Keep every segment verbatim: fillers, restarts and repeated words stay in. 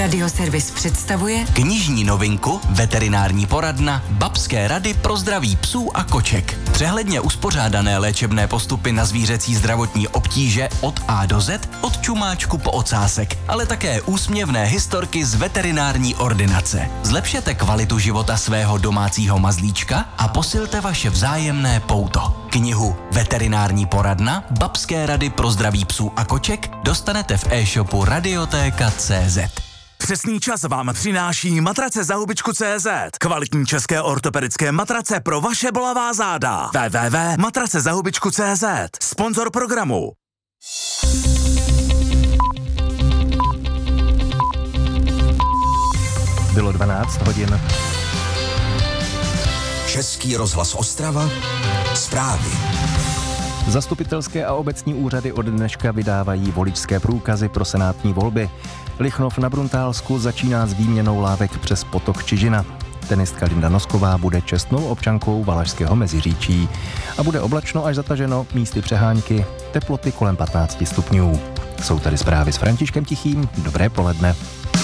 Radioservis představuje knižní novinku, veterinární poradna, babské rady pro zdraví psů a koček. Přehledně uspořádané léčebné postupy na zvířecí zdravotní obtíže od A do Z, od čumáčku po ocásek, ale také úsměvné historky z veterinární ordinace. Zlepšete kvalitu života svého domácího mazlíčka a posilte vaše vzájemné pouto. Knihu Veterinární poradna, babské rady pro zdraví psů a koček dostanete v e-shopu radiotéka tečka cé zet. Přesný čas vám přináší matrace za hubičku tečka cé zet. Kvalitní české ortopedické matrace pro vaše bolavá záda. w w w tečka matrace za hubičku tečka cé zet. Sponzor programu. Bylo dvanáct hodin. Český rozhlas Ostrava. Zprávy. Zastupitelské a obecní úřady od dneška vydávají voličské průkazy pro senátní volby. Lichnov na Bruntálsku začíná s výměnou lávek přes potok Čižina. Tenistka Linda Nosková bude čestnou občankou Valašského Meziříčí. A bude oblačno až zataženo, místy přehánky, teploty kolem patnáct stupňů. Jsou tady zprávy s Františkem Tichým. Dobré poledne.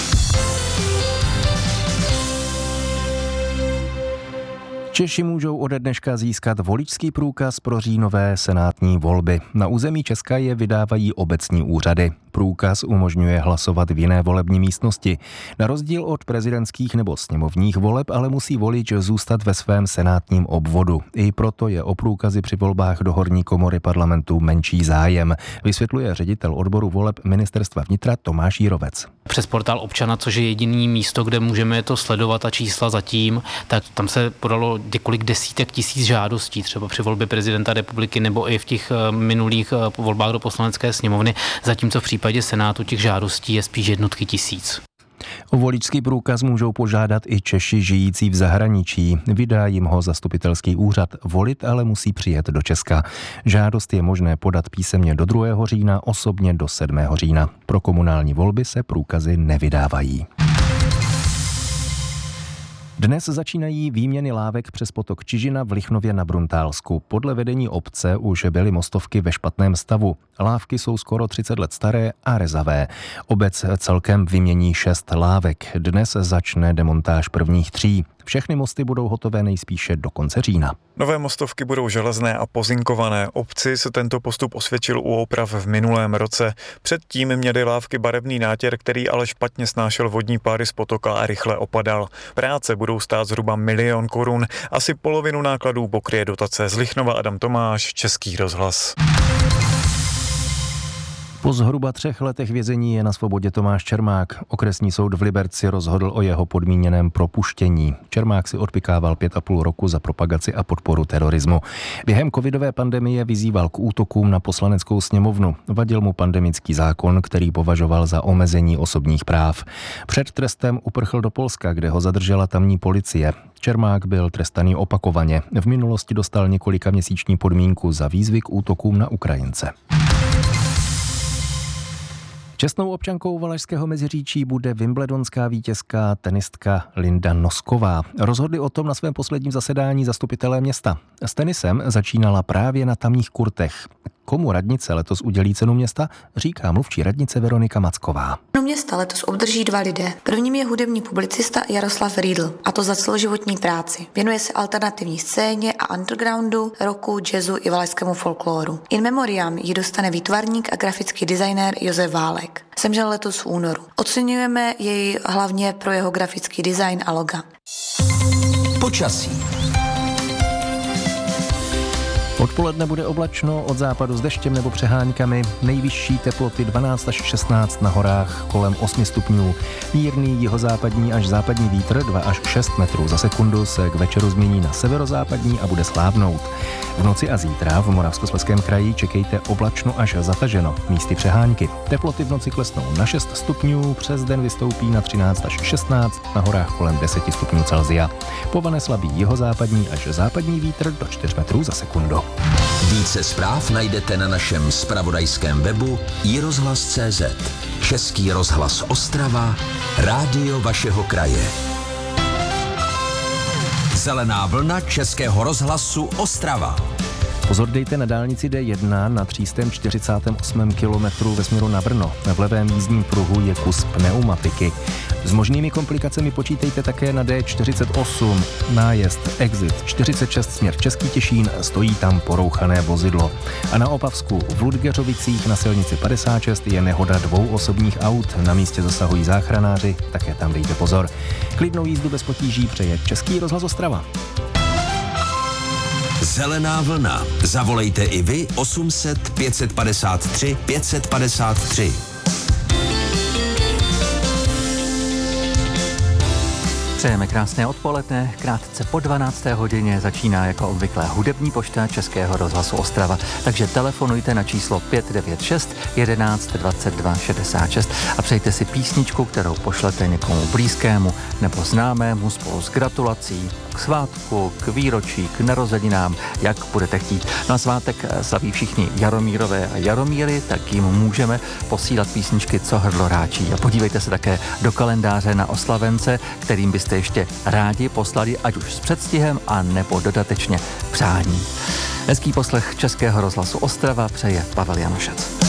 Češi můžou ode dneška získat voličský průkaz pro říjnové senátní volby. Na území Česka je vydávají obecní úřady. Průkaz umožňuje hlasovat v jiné volební místnosti. Na rozdíl od prezidentských nebo sněmovních voleb ale musí volič zůstat ve svém senátním obvodu. I proto je o průkazy při volbách do horní komory parlamentu menší zájem, vysvětluje ředitel odboru voleb Ministerstva vnitra Tomáš Jírovec. Přes portál občana, což je jediný místo, kde můžeme to sledovat a čísla zatím, tak tam se podalo několik desítek tisíc žádostí, třeba při volbě prezidenta republiky nebo i v těch minulých volbách do poslanecké sněmovny, zatímco v případě Senátu těch žádostí je spíš jednotky tisíc. O voličský průkaz můžou požádat i Češi žijící v zahraničí. Vydá jim ho zastupitelský úřad. Volit ale musí přijet do Česka. Žádost je možné podat písemně do druhého října, osobně do sedmého října. Pro komunální volby se průkazy nevydávají. Dnes začínají výměny lávek přes potok Čižina v Lichnově na Bruntálsku. Podle vedení obce už byly mostovky ve špatném stavu. Lávky jsou skoro třicet let staré a rezavé. Obec celkem vymění šest lávek. Dnes začne demontáž prvních tří. Všechny mosty budou hotové nejspíše do konce října. Nové mostovky budou železné a pozinkované. Obci se tento postup osvědčil u oprav v minulém roce. Předtím měly lávky barevný nátěr, který ale špatně snášel vodní páry z potoka a rychle opadal. Práce budou stát zhruba milion korun. Asi polovinu nákladů pokryje dotace. Z Lichnova Adam Tomáš, Český rozhlas. Po zhruba třech letech vězení je na svobodě Tomáš Čermák. Okresní soud v Liberci rozhodl o jeho podmíněném propuštění. Čermák si odpykával pět a půl roku za propagaci a podporu terorismu. Během covidové pandemie vyzýval k útokům na poslaneckou sněmovnu. Vadil mu pandemický zákon, který považoval za omezení osobních práv. Před trestem uprchl do Polska, kde ho zadržela tamní policie. Čermák byl trestaný opakovaně. V minulosti dostal několika měsíční podmínku za výzvy k útokům na Ukrajince. Čestnou občankou Valašského Meziříčí bude wimbledonská vítězka tenistka Linda Nosková. Rozhodli o tom na svém posledním zasedání zastupitelé města. S tenisem začínala právě na tamních kurtech. Komu radnice letos udělí cenu města, říká mluvčí radnice Veronika Macková. Cenu města letos obdrží dva lidé. Prvním je hudební publicista Jaroslav Riedl, a to za celoživotní práci. Věnuje se alternativní scéně a undergroundu, rocku, jazzu i valašskému folkloru. In memoriam ji dostane výtvarník a grafický designér Josef Válek. Zemřel letos v únoru. Oceňujeme jej hlavně pro jeho grafický design a loga. Počasí. Odpoledne bude oblačno, od západu s deštěm nebo přeháňkami, nejvyšší teploty dvanáct až šestnáct na horách, kolem osm stupňů. Mírný jihozápadní až západní vítr dva až šest metrů za sekundu se k večeru změní na severozápadní a bude slábnout. V noci a zítra v Moravskoslezském kraji čekejte oblačno až zataženo, místy přehánky. Teploty v noci klesnou na šest stupňů, přes den vystoupí na třináct až šestnáct, na horách kolem deset stupňů Celsia. Povane slabý jihozápadní až západní vítr do čtyř metrů za sekundu. Více zpráv najdete na našem zpravodajském webu i rozhlas tečka cé zet. Český rozhlas Ostrava, rádio vašeho kraje. Zelená vlna Českého rozhlasu Ostrava. Pozor dejte na dálnici D jedna na tři sta čtyřicátém osmém kilometru ve směru na Brno. V levém jízdním pruhu je kus pneumatiky. S možnými komplikacemi počítejte také na D čtyřicet osm, nájezd Exit čtyřicet šest směr Český Těšín, stojí tam porouchané vozidlo. A na Opavsku v Ludgeřovicích na silnici padesát šest je nehoda dvou osobních aut, na místě zasahují záchranáři, také tam dejte pozor. Klidnou jízdu bez potíží přeje Český rozhlas Ostrava. Zelená vlna. Zavolejte i vy osm set pět padesát tři pět padesát tři. Přejeme krásné odpoledne, krátce po dvanácté hodině začíná jako obvykle hudební pošta Českého rozhlasu Ostrava, takže telefonujte na číslo pět devět šest jedenáct dvacet dva šedesát šest a přejte si písničku, kterou pošlete někomu blízkému nebo známému spolu s gratulací k svátku, k výročí, k narozeninám, jak budete chtít. Na svátek slaví všichni Jaromírové a Jaromíry, tak jim můžeme posílat písničky, co hrdlo ráčí. A podívejte se také do kalendáře na oslavence, kterým byste ještě rádi poslali, ať už s předstihem a nebo dodatečně přání. Hezký poslech Českého rozhlasu Ostrava přeje Pavel Janošec.